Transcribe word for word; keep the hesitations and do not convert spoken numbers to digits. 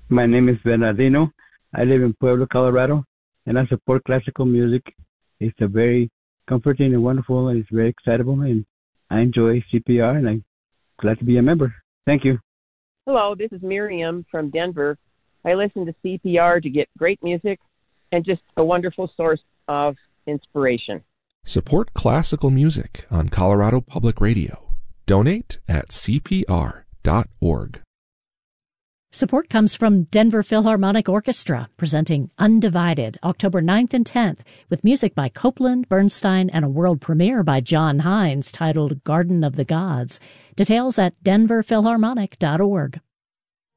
My name is Bernardino. I live in Pueblo, Colorado, and I support classical music. It's a very comforting and wonderful, and it's very excitable, and I enjoy C P R, and I'm glad to be a member. Thank you. Hello, this is Miriam from Denver. I listen to C P R to get great music and just a wonderful source of inspiration. Support classical music on Colorado Public Radio. Donate at c p r dot org. Support comes from Denver Philharmonic Orchestra, presenting Undivided, October ninth and tenth, with music by Copland, Bernstein, and a world premiere by John Hines titled Garden of the Gods. Details at denver philharmonic dot org.